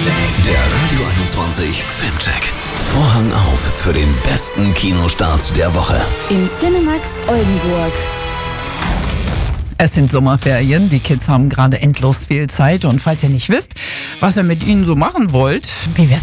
Der Radio 21 Filmcheck. Vorhang auf für den besten Kinostart der Woche. Im Cinemax Oldenburg. Es sind Sommerferien, die Kids haben gerade endlos viel Zeit und falls ihr nicht wisst, was ihr mit ihnen so machen wollt, wie wär's